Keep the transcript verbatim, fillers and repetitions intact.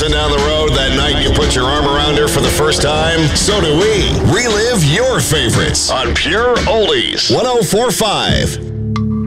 dancing down the road that night you put your arm around her for the first time? So do we. Relive your favorites on Pure Oldies. one oh four point five